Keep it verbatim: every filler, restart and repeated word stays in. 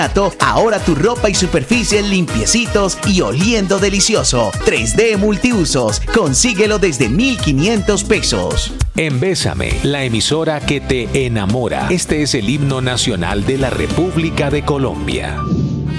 Ahora tu ropa y superficie limpiecitos y oliendo delicioso. tres D Multiusos. Consíguelo desde mil quinientos pesos. En Bésame, la emisora que te enamora. Este es el himno nacional de la República de Colombia.